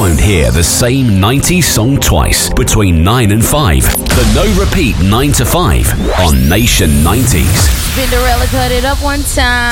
won't hear the same 90s song twice between 9 and 5. The No Repeat 9 to 5 on Nation 90s. Cinderella cut it up one time.